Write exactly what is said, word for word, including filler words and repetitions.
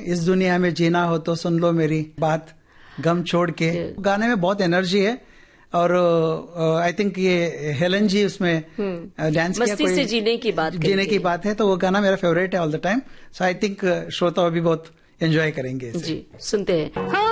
इस दुनिया में जीना हो तो सुन लो मेरी बात, गम छोड़ के। गाने में बहुत एनर्जी है और आई uh, थिंक ये हेलन जी उसमें डांस किया, मस्ती से जीने की बात जीने की बात है, तो वो गाना मेरा फेवरेट है all the time. So I think श्रोता भी बहुत एंजॉय करेंगे इसे। जी, सुनते हैं।